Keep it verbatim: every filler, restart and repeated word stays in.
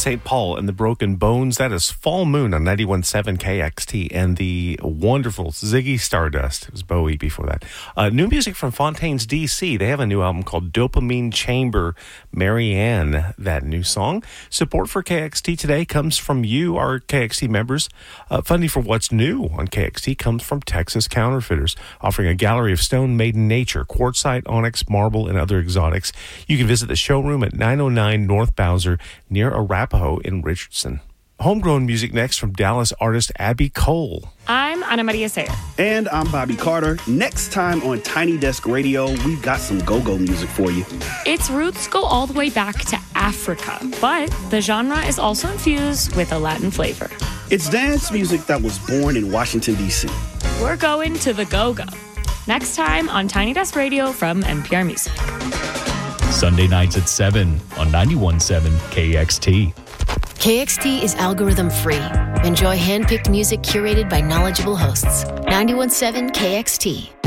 Saint Paul and the Broken Bones. That is Fall Moon on ninety-one point seven K X T. And the wonderful Ziggy Stardust. It was Bowie before that. Uh, new music from Fontaines D C. They have a new album called Dopamine Chamber. Marianne, that new song. Support for K X T today comes from you, our K X T members. Uh, funding for what's new on K X T comes from Texas Counterfeiters, offering a gallery of stone made in nature, quartzite, onyx, marble, and other exotics. You can visit the showroom at nine oh nine North Bowser near Arapahoe in Richardson. Homegrown music next from Dallas artist Abby Cole. I'm Ana Maria Sayer. And I'm Bobby Carter. Next time on Tiny Desk Radio, we've got some go-go music for you. Its roots go all the way back to Africa, but the genre is also infused with a Latin flavor. It's dance music that was born in Washington, D C. We're going to the go-go. Next time on Tiny Desk Radio from N P R Music. Sunday nights at seven on ninety-one point seven K X T. K X T is algorithm free. Enjoy hand-picked music curated by knowledgeable hosts. ninety-one point seven K X T.